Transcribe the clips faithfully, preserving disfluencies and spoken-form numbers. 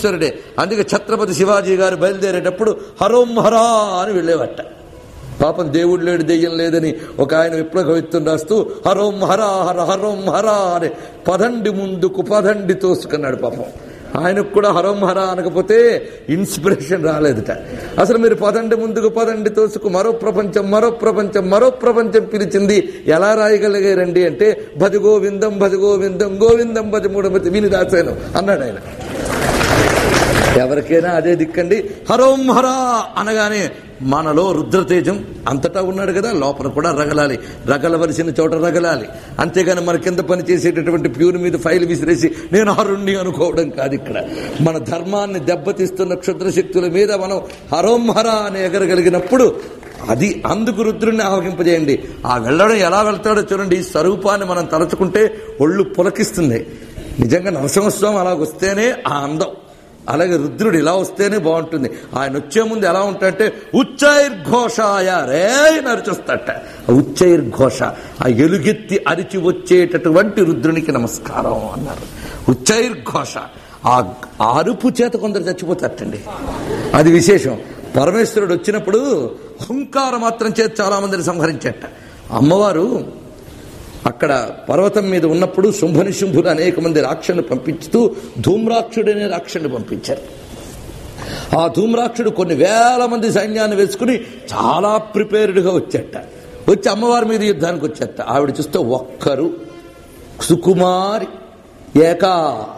ఈశ్వరుడే. అందుకే ఛత్రపతి శివాజీ గారు బయలుదేరేటప్పుడు హరోం హరా అని వెళ్ళేవట. పాపం దేవుడు లేడు దెయ్యం లేదని ఒక ఆయన విప్లవ కవిత్వం రాస్తూ హరోం హరా హర హరోం హరా అని పదండి ముందుకు పదండి తోసుకున్నాడు. పాపం ఆయనకు కూడా హరోం హరా అనకపోతే ఇన్స్పిరేషన్ రాలేదుట. అసలు మీరు పదండి ముందుకు పదండి తోసుకు మరో ప్రపంచం మరో ప్రపంచం మరో ప్రపంచం పిలిచింది ఎలా రాయగలిగారండి అంటే భజ గోవిందం భజ గోవిందం గోవిందం భజ మూఢమతి విని రాశాను అన్నాడు ఆయన. ఎవరికైనా అదే దిక్కండి. హరోం హరా అనగానే మనలో రుద్రతేజం అంతటా ఉన్నాడు కదా, లోపల కూడా రగలాలి, రగలవలసిన చోట రగలాలి. అంతేగాని మన కింద పని చేసేటటువంటి ప్యూర్ మీద ఫైల్ విసిరేసి నేను హరుణ్ణి అనుకోవడం కాదు. ఇక్కడ మన ధర్మాన్ని దెబ్బతీస్తున్న క్షుద్రశక్తుల మీద మనం హరోం హరా అని ఎగరగలిగినప్పుడు అది అందుకు రుద్రుణ్ణి ఆవహింపజేయండి. ఆ వెళ్ళడం ఎలా వెళ్తాడో చూడండి. ఈ స్వరూపాన్ని మనం తలచుకుంటే ఒళ్ళు పులకిస్తుంది. నిజంగా నరసింహస్వామి అలాగొస్తేనే ఆ అందం, అలాగే రుద్రుడు ఇలా వస్తేనే బాగుంటుంది. ఆయన వచ్చే ముందు ఎలా ఉంటాడంటే ఉచ్చైర్ఘోషాయ రే నరిచొస్తాట. ఉచ్చైర్ఘోష ఆ ఎలుగెత్తి అరిచి వచ్చేటటువంటి రుద్రునికి నమస్కారం అన్నారు. ఉచ్చైర్ఘోష ఆ అరుపు చేత కొందరు చచ్చిపోతారటండి, అది విశేషం. పరమేశ్వరుడు వచ్చినప్పుడు హుంకార మాత్రం చేత చాలా మందిని సంహరించేట. అమ్మవారు అక్కడ పర్వతం మీద ఉన్నప్పుడు శుంభనిశుంభులు అనేక మంది రాక్షసులు పంపించుతూ ధూమ్రాక్షుడనే రాక్షసుని పంపించారు. ఆ ధూమ్రాక్షుడు కొన్ని వేల మంది సైన్యాన్ని వేసుకుని చాలా ప్రిపేర్డ్గా వచ్చేట. వచ్చి అమ్మవారి మీద యుద్ధానికి వచ్చేట. ఆవిడ చూస్తే ఒక్కరు సుకుమారి ఏకా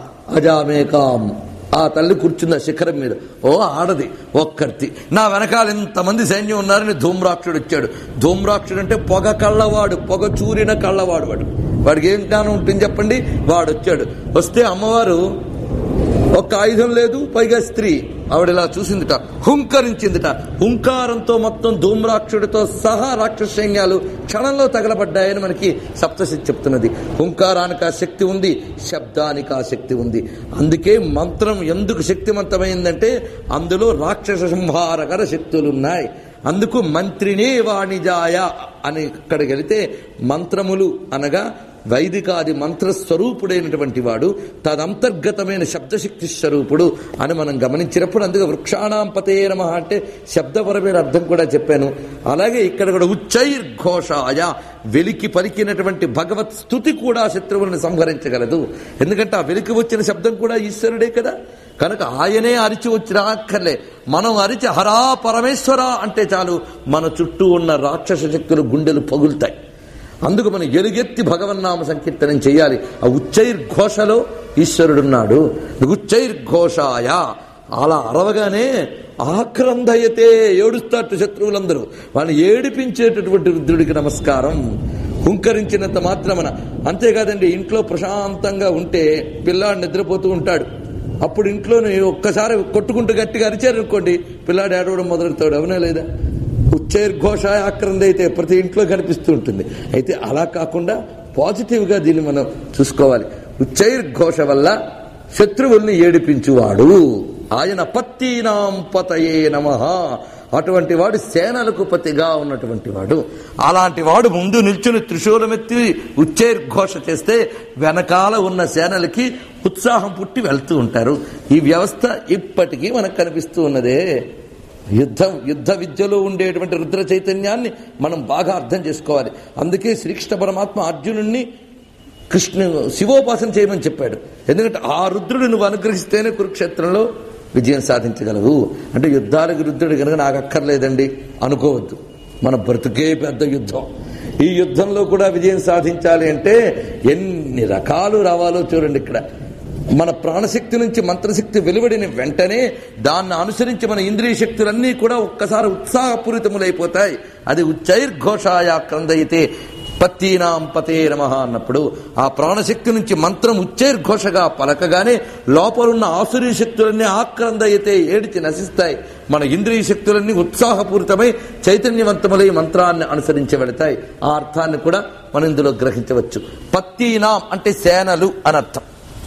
అజామేకాం ఆ తల్లి కూర్చుంది శిఖరం మీద. ఓ ఆడది ఒక్కర్తి. నా వెనకాల ఇంతమంది సైన్యం ఉన్నారని ధూమ్రాక్షుడు వచ్చాడు. ధూమ్రాక్షుడు అంటే పొగ కళ్ళవాడు, పొగ చూరిన కళ్ళవాడు. వాడు వాడికి ఏం జ్ఞానం ఉంటుంది చెప్పండి. వాడు వచ్చాడు. వస్తే అమ్మవారు ఒక్క ఆయుధం లేదు, పైగా స్త్రీ. ఆవిడ ఇలా చూసిందిట, హుంకరించిందిట. హుంకారంతో మొత్తం ధూమ్రాక్షుడితో సహా రాక్షస సైన్యాలు క్షణంలో తగలబడ్డాయని మనకి సప్తశతి చెప్తున్నది. హుంకారానికి ఆ శక్తి ఉంది, శబ్దానికి ఆ శక్తి ఉంది. అందుకే మంత్రం ఎందుకు శక్తివంతమైందంటే అందులో రాక్షస సంహారకర శక్తులున్నాయి. అందుకు మంత్రినే వాణిజాయ అని ఇక్కడికి వెళితే మంత్రములు అనగా వైదికాది మంత్రస్వరూపుడైనటువంటి వాడు తదంతర్గతమైన శబ్దశక్తి స్వరూపుడు అని మనం గమనించినప్పుడు అందుకే వృక్షాణాం పతే నమః అంటే శబ్దపరమైన అర్థం కూడా చెప్పాను. అలాగే ఇక్కడ కూడా ఉచ్చైర్ఘోషాయ వెలికి పలికినటువంటి భగవత్ స్తుతి కూడా శత్రువులను సంహరించగలదు. ఎందుకంటే ఆ వెలికి వచ్చిన శబ్దం కూడా ఈశ్వరుడే కదా. కనుక ఆయనే అరిచి వచ్చి రాక్కర్లే, మనం అరిచి హరా పరమేశ్వర అంటే చాలు మన చుట్టూ ఉన్న రాక్షస శక్తులు గుండెలు పగులుతాయి. అందుకు మనం ఎలుగెత్తి భగవన్నామ సంకీర్తనం చేయాలి. ఆ ఉచ్చైర్ఘోషలో ఈశ్వరుడున్నాడు. ఉచ్చైర్ఘోషాయ అలా అరవగానే ఆక్రందయతే ఏడుస్తాడు శత్రువులందరూ. వాళ్ళని ఏడిపించేటటువంటి రుద్రుడికి నమస్కారం. హుంకరించినంత మాత్రమన. అంతేకాదండి, ఇంట్లో ప్రశాంతంగా ఉంటే పిల్లాడు నిద్రపోతూ ఉంటాడు. అప్పుడు ఇంట్లోనే ఒక్కసారి కొట్టుకుంటూ గట్టిగా అరిచారనుకోండి, పిల్లాడు ఏడవడం మొదలెడతాడు. అవునా లేదా? ఉచ్చైర్ఘోష ఆక్రందైతే ప్రతి ఇంట్లో కనిపిస్తూ ఉంటుంది. అయితే అలా కాకుండా పాజిటివ్గా దీన్ని మనం చూసుకోవాలి. ఉచ్చైర్ఘోష వల్ల శత్రువుల్ని ఏడిపించువాడు ఆయన. పత్తీనాం పతయే నమః అటువంటి వాడు సేనలకు పతిగా ఉన్నటువంటి వాడు. అలాంటి వాడు ముందు నిల్చుని త్రిశూలమెత్తి ఉచ్చైర్ఘోష చేస్తే వెనకాల ఉన్న సేనలకి ఉత్సాహం పుట్టి వెళ్తూ ఉంటారు. ఈ వ్యవస్థ ఇప్పటికీ మనకు కనిపిస్తూ ఉన్నదే. యుద్ధం యుద్ధ విద్యలో ఉండేటువంటి రుద్ర చైతన్యాన్ని మనం బాగా అర్థం చేసుకోవాలి. అందుకే శ్రీకృష్ణ పరమాత్మ అర్జునుడిని కృష్ణ శివోపాసన చేయమని చెప్పాడు. ఎందుకంటే ఆ రుద్రుడు నువ్వు అనుగ్రహిస్తేనే కురుక్షేత్రంలో విజయం సాధించగలవు. అంటే యుద్ధాలకు రుద్రుడు కనుక నాకు అక్కర్లేదండి అనుకోవద్దు. మన బ్రతుకే పెద్ద యుద్ధం. ఈ యుద్ధంలో కూడా విజయం సాధించాలి అంటే ఎన్ని రకాలు రావాలో చూడండి. ఇక్కడ మన ప్రాణశక్తి నుంచి మంత్రశక్తి వెలువడిన వెంటనే దాన్ని అనుసరించి మన ఇంద్రియ శక్తులన్నీ కూడా ఒక్కసారి ఉత్సాహపూరితములైపోతాయి. అది ఉచ్చైర్ఘోషాయ క్రందయితే పత్తీనాం పతే నమః అన్నప్పుడు ఆ ప్రాణశక్తి నుంచి మంత్రం ఉచ్చైర్ఘోషగా పలకగానే లోపలున్న ఆసురీ శక్తులన్నీ ఆక్రందయితే ఏడిచి నశిస్తాయి. మన ఇంద్రియ శక్తులన్నీ ఉత్సాహపూరితమై చైతన్యవంతములై మంత్రాన్ని అనుసరించి వెళతాయి. ఆ అర్థాన్ని కూడా మనం ఇందులో గ్రహించవచ్చు. పత్తీనాం అంటే సేనలు అనర్థం.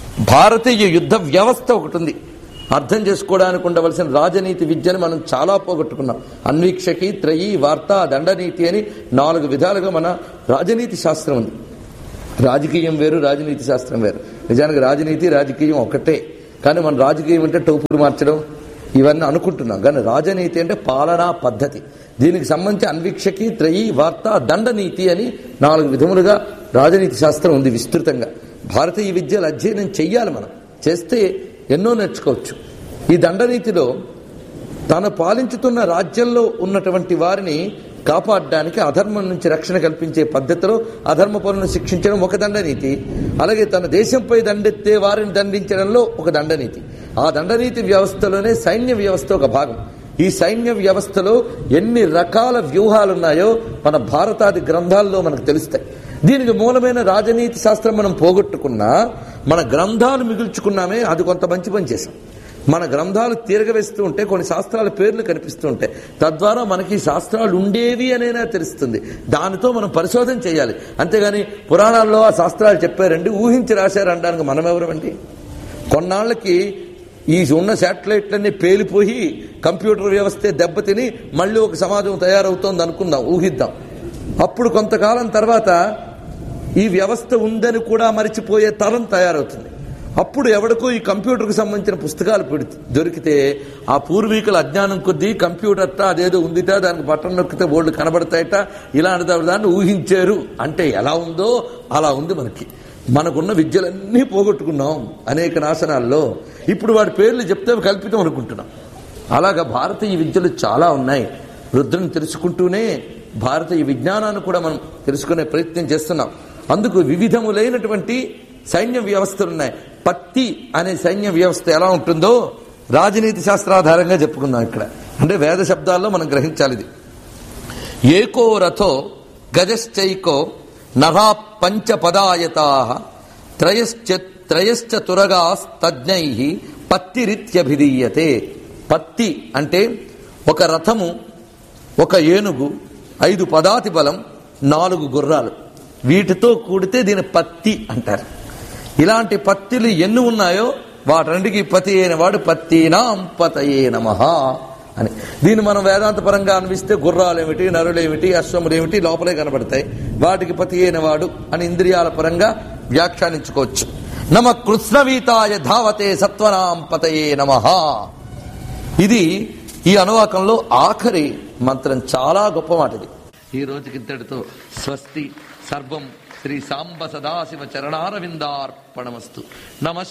భారతీయ యుద్ధ వ్యవస్థ ఒకటి ఉంది. అర్థం చేసుకోవడానికి ఉండవలసిన రాజనీతి విద్యను మనం చాలా పోగొట్టుకున్నాం. అన్వీక్షకి, త్రయీ, వార్త, దండనీతి అని నాలుగు విధాలుగా మన రాజనీతి శాస్త్రం ఉంది. రాజకీయం వేరు, రాజనీతి శాస్త్రం వేరు. నిజానికి రాజనీతి రాజకీయం ఒకటే. కానీ మన రాజకీయం అంటే టోపులు మార్చడం ఇవన్నీ అనుకుంటున్నాం. కానీ రాజనీతి అంటే పాలనా పద్ధతి. దీనికి సంబంధించి అన్వీక్షకి, త్రయీ, వార్త, దండనీతి అని నాలుగు విధములుగా రాజనీతి శాస్త్రం ఉంది విస్తృతంగా. భారతీయ విద్యలు అధ్యయనం చెయ్యాలి. మనం చేస్తే ఎన్నో నేర్చుకోవచ్చు. ఈ దండనీతిలో తాను పాలించుతున్న రాజ్యంలో ఉన్నటువంటి వారిని కాపాడడానికి, అధర్మం నుంచి రక్షణ కల్పించే పద్ధతిలో అధర్మ పనులను శిక్షించడం ఒక దండనీతి. అలాగే తన దేశంపై దండెత్తే వారిని దండించడంలో ఒక దండనీతి. ఆ దండనీతి వ్యవస్థలోనే సైన్య వ్యవస్థ ఒక భాగం. ఈ సైన్య వ్యవస్థలో ఎన్ని రకాల వ్యూహాలున్నాయో మన భారతాది గ్రంథాల్లో మనకు తెలుస్తాయి. దీనికి మూలమైన రాజనీతి శాస్త్రం మనం పోగొట్టుకున్నా మన గ్రంథాలు మిగుల్చుకున్నామే, అది కొంత మంచి పని చేశాం. మన గ్రంథాలు తిరగవేస్తూ ఉంటే కొన్ని శాస్త్రాల పేర్లు కనిపిస్తూ ఉంటాయి. తద్వారా మనకి శాస్త్రాలు ఉండేవి అనేనా తెలుస్తుంది. దానితో మనం పరిశోధన చేయాలి. అంతేగాని పురాణాల్లో ఆ శాస్త్రాలు చెప్పారండి, ఊహించి రాశారు అనడానికి మనం ఎవరమండి? కొన్నాళ్ళకి ఈ ఉన్న శాటిలైట్లన్నీ పేలిపోయి కంప్యూటర్ వ్యవస్థే దెబ్బతిని మళ్ళీ ఒక సమాజం తయారవుతోంది అనుకుందాం, ఊహిద్దాం. అప్పుడు కొంతకాలం తర్వాత ఈ వ్యవస్థ ఉందని కూడా మరిచిపోయే తరం తయారవుతుంది. అప్పుడు ఎవడికో ఈ కంప్యూటర్కి సంబంధించిన పుస్తకాలు పెడితే దొరికితే ఆ పూర్వీకుల అజ్ఞానం కొద్దీ కంప్యూటర్ట అదేదో ఉందిట, దానికి బటన్ నొక్కితే బోర్డు కనబడతాయట, ఇలాంటి దాన్ని ఊహించారు అంటే ఎలా ఉందో అలా ఉంది మనకి. మనకున్న విద్యలన్నీ పోగొట్టుకున్నాం అనేక నాశనాల్లో. ఇప్పుడు వాడి పేర్లు చెప్తే కల్పితం అనుకుంటున్నాం. అలాగా భారతీయ విద్యలు చాలా ఉన్నాయి. రుద్రుని తెలుసుకుంటూనే భారతీయ విజ్ఞానాన్ని కూడా మనం తెలుసుకునే ప్రయత్నం చేస్తున్నాం. అందుకు వివిధములైనటువంటి సైన్య వ్యవస్థలు ఉన్నాయి. పత్తి అనే సైన్య వ్యవస్థ ఎలా ఉంటుందో రాజనీతి శాస్త్రాధారంగా చెప్పుకుందాం. ఇక్కడ అంటే వేద శబ్దాల్లో మనం గ్రహించాలి. ఇది ఏకో రథో గజశ్చైకో నభా పంచపదాయతా త్రయశ్చ త్రయశ్చ తురగాస్తజ్ఞై పత్తిరిత్యభిధీయతే. పత్తి అంటే ఒక రథము, ఒక ఏనుగు, ఐదు పదాతి బలం, నాలుగు గుర్రాలు, వీటితో కూడితే దీని పత్తి అంటారు. ఇలాంటి పత్తిలు ఎన్ని ఉన్నాయో వాటన్నిటికీ పతి అయిన వాడు పత్తీనాం పతయే నమః అని. దీన్ని మనం వేదాంత పరంగా అనిపిస్తే గుర్రాలేమిటి, నరులేమిటి, అశ్వములేమిటి లోపలే కనబడతాయి. వాటికి పతి అయిన వాడు అని ఇంద్రియాల పరంగా వ్యాఖ్యానించుకోవచ్చు. నమ కృష్ణవీతాయ ధావతే సత్వనాం పతయే నమః. ఇది ఈ అనువాకంలో ఆఖరి మంత్రం. చాలా గొప్ప మాట ఇది. ఈ రోజుకి ఇంతటితో స్వస్తి. సర్వం శ్రీ సాంబ సదాశివ చరణారవిందార్పణమస్తు. నమ